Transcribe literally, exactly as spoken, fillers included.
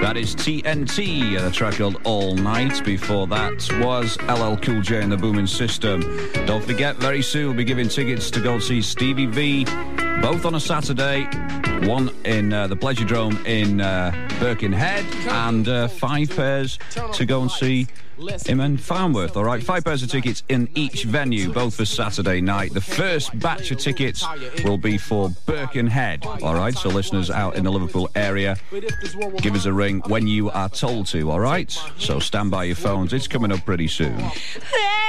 That is T N T, a track called All Night. Before that was L L Cool J and the Booming System. Don't forget, very soon we'll be giving tickets to go see Stevie V, both on a Saturday. One in uh, the Pleasuredome in uh, Birkenhead, and uh, five pairs to go and see him in Farnworth. All right, five pairs of tickets in each venue, both for Saturday night. The first batch of tickets will be for Birkenhead. All right, so listeners out in the Liverpool area, give us a ring when you are told to. All right, so stand by your phones. It's coming up pretty soon.